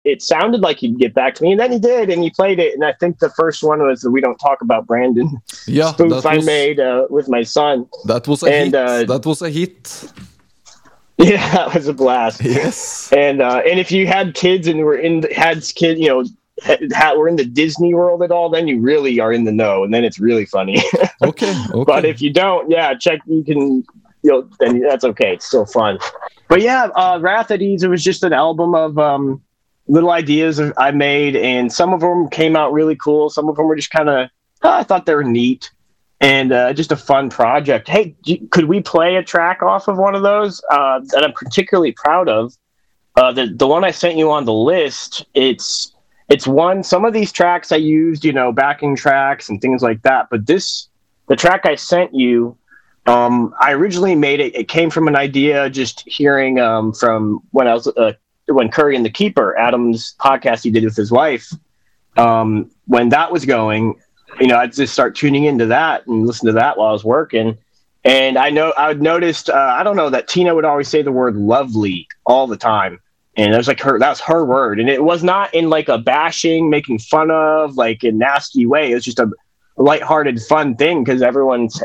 it sounded like he'd get back to me, and then he did, and he played it. And I think the first one was the "We Don't Talk About Brandon" spoof I made with my son. That was a hit. That was a hit. Yeah, that was a blast. Yes. And if you had kids and were had kids, we're in the Disney World at all, then you really are in the know, and then it's really funny. Okay. But if you don't, check. You can, then that's okay. It's still fun. But yeah, Wrath at Ease, it was just an album of little ideas I made, and some of them came out really cool. Some of them were just kind of, I thought they were neat. And just a fun project. Hey, could we play a track off of one of those that I'm particularly proud of? The one I sent you on the list, it's one. Some of these tracks I used, backing tracks and things like that. But the track I sent you, I originally made it. It came from an idea just hearing from when I was when Curry and the Keeper, Adam's podcast he did with his wife. When that was going. I'd just start tuning into that and listen to that while I was working. And I noticed, I don't know, that Tina would always say the word lovely all the time. And it was like that's her word. And it was not in like a bashing, making fun of, like a nasty way. It was just a lighthearted, fun thing because everyone's,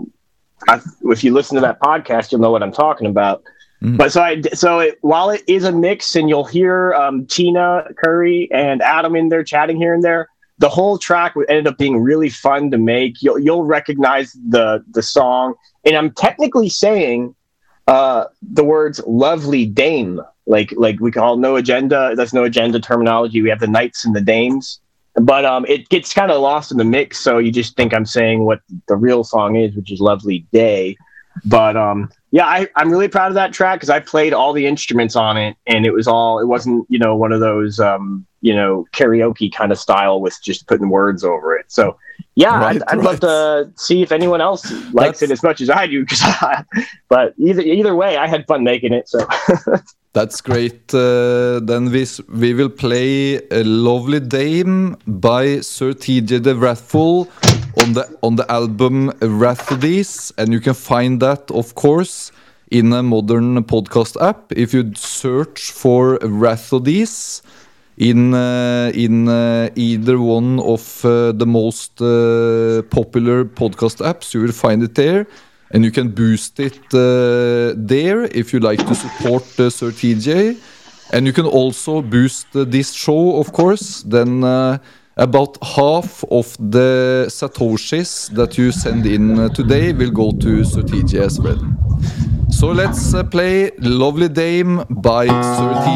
if you listen to that podcast, you'll know what I'm talking about. Mm. But while it is a mix and you'll hear Tina, Curry, and Adam in there chatting here and there, the whole track ended up being really fun to make. You'll recognize the song, and I'm technically saying the words "lovely dame," like we call No Agenda. That's No Agenda terminology. We have the knights and the dames, but it gets kind of lost in the mix. So you just think I'm saying what the real song is, which is "Lovely Day." But I'm really proud of that track because I played all the instruments on it, and it wasn't one of those karaoke kind of style with just putting words over it. So I'd love to see if anyone else likes it as much as I do. But either way, I had fun making it. So that's great. Then we will play a Lovely Dame by Sir TJ the Wrathful on the album Rhapsodies, and you can find that, of course, in a modern podcast app. If you search for Rhapsodies in either one of the most popular podcast apps, you will find it there, and you can boost it there if you like to support Sir TJ. And you can also boost this show, of course. Then about half of the satoshis that you send in today will go to Sir TJ as well. So let's play Lovely Dame by Sir TJ.